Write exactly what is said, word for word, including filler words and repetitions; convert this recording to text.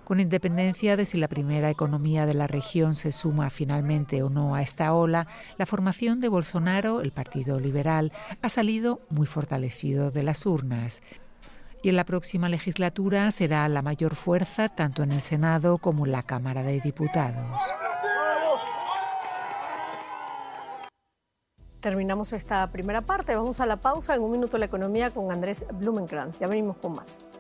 Con independencia de si la primera economía de la región se suma finalmente o no a esta ola, la formación de Bolsonaro, el Partido Liberal, ha salido muy fortalecido de las urnas. Y en la próxima legislatura será la mayor fuerza tanto en el Senado como en la Cámara de Diputados. Terminamos esta primera parte, vamos a la pausa. En un minuto la economía con Andrés Blumenkrantz. Ya venimos con más.